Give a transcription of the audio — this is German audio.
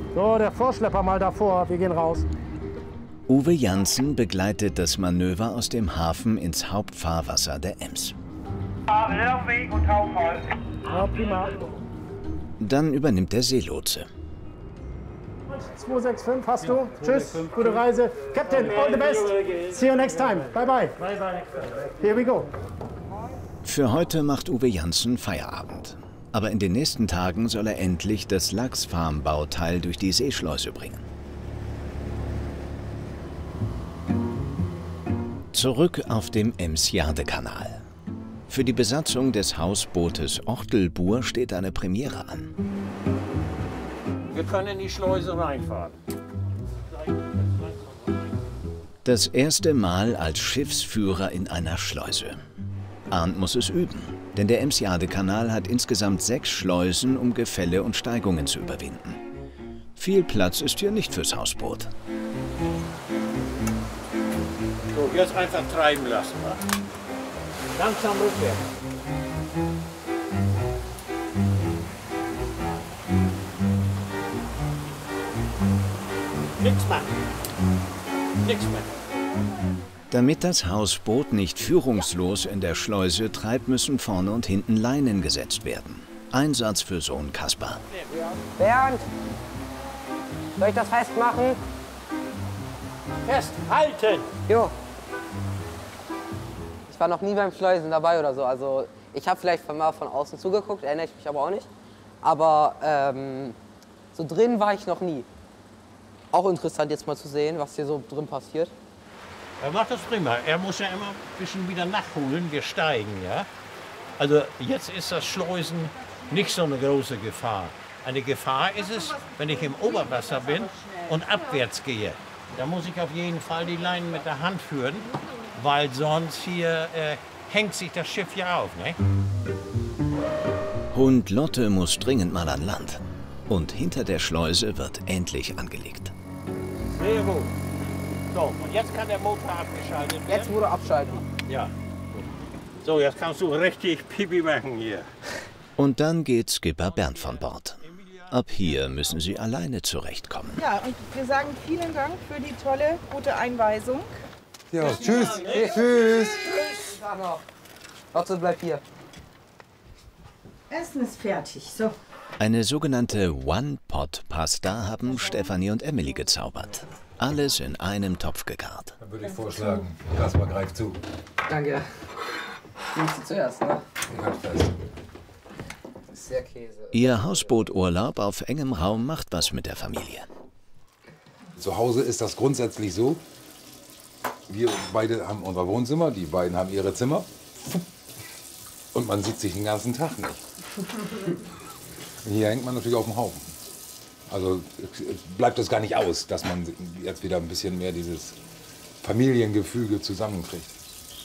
So, der Vorschlepper mal davor. Wir gehen raus. Uwe Janssen begleitet das Manöver aus dem Hafen ins Hauptfahrwasser der Ems. Laufweg und Tauchfall. Ja, prima. Dann übernimmt der Seelotse. 265 hast du. Tschüss, gute Reise. Captain, all the best. See you next time. Bye bye. Bye bye. Here we go. Für heute macht Uwe Janssen Feierabend. Aber in den nächsten Tagen soll er endlich das Lachsfarmbauteil durch die Seeschleuse bringen. Zurück auf dem Ems-Jade-Kanal. Für die Besatzung des Hausbootes Ochtelbuhr steht eine Premiere an. Wir können in die Schleuse reinfahren. Das erste Mal als Schiffsführer in einer Schleuse. Arndt muss es üben, denn der Ems-Jade-Kanal hat insgesamt 6 Schleusen, um Gefälle und Steigungen zu überwinden. Viel Platz ist hier nicht fürs Hausboot. So, jetzt einfach treiben lassen. Wa? Langsam rückwärts. Nichts machen. Nichts mehr. Damit das Hausboot nicht führungslos in der Schleuse treibt, müssen vorne und hinten Leinen gesetzt werden. Einsatz für Sohn Kaspar. Bernd, soll ich das festmachen? Festhalten! Jo. Ich war noch nie beim Schleusen dabei oder so. Also ich habe vielleicht mal von außen zugeguckt, erinnere ich mich aber auch nicht. Aber so drin war ich noch nie. Auch interessant jetzt mal zu sehen, was hier so drin passiert. Er macht das prima. Er muss ja immer ein bisschen wieder nachholen. Wir steigen, ja. Also jetzt ist das Schleusen nicht so eine große Gefahr. Eine Gefahr ist es, wenn ich im Oberwasser bin und abwärts gehe. Da muss ich auf jeden Fall die Leinen mit der Hand führen, weil sonst hier hängt sich das Schiff ja auf, ne? Hund Lotte muss dringend mal an Land. Und hinter der Schleuse wird endlich angelegt. Sehr gut. So, und jetzt kann der Motor abgeschaltet werden. Jetzt wurde abschalten. Ja. So, jetzt kannst du richtig Pipi machen hier. Und dann geht Skipper Bernd von Bord. Ab hier müssen sie alleine zurechtkommen. Ja, und wir sagen vielen Dank für die tolle, gute Einweisung. Ja, tschüss. Tschüss. Lotte, bleib hier. Essen ist fertig. So. Eine sogenannte One-Pot-Pasta haben Stefanie und Emily gezaubert. Alles in einem Topf gegart. Dann würde ich vorschlagen, Kaspar greift zu. Danke. Du musst zuerst, ne? Ich halte fest. Sehr Käse. Ihr Hausbooturlaub auf engem Raum macht was mit der Familie. Zu Hause ist das grundsätzlich so, wir beide haben unser Wohnzimmer, die beiden haben ihre Zimmer. Und man sieht sich den ganzen Tag nicht. Und hier hängt man natürlich auf dem Haufen. Also bleibt es gar nicht aus, dass man jetzt wieder ein bisschen mehr dieses Familiengefüge zusammenkriegt.